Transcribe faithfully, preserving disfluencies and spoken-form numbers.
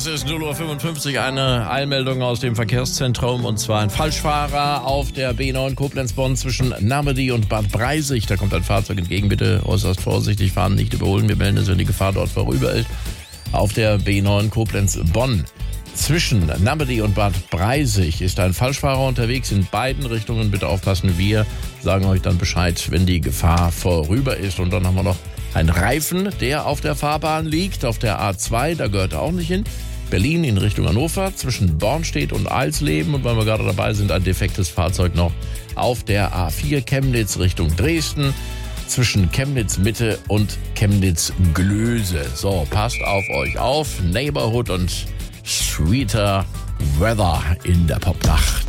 ist null Uhr fünfundfünfzig, eine Eilmeldung aus dem Verkehrszentrum, und zwar ein Falschfahrer auf der B neun Koblenz-Bonn zwischen Normandy und Bad Breisig. Da kommt ein Fahrzeug entgegen, bitte äußerst vorsichtig fahren, nicht überholen. Wir melden es, wenn die Gefahr dort vorüber ist. Auf der B neun Koblenz-Bonn zwischen Normandy und Bad Breisig ist ein Falschfahrer unterwegs in beiden Richtungen. Bitte aufpassen, wir sagen euch dann Bescheid, wenn die Gefahr vorüber ist. Und dann haben wir noch einen Reifen, der auf der Fahrbahn liegt, auf der A zwei, da gehört er auch nicht hin. Berlin in Richtung Hannover, zwischen Bornstedt und Alsleben. Und weil wir gerade dabei sind, ein defektes Fahrzeug noch auf der A vier Chemnitz Richtung Dresden, zwischen Chemnitz Mitte und Chemnitz Glöse. So, passt auf euch auf. Neighborhood und Sweeter Weather in der Popnacht.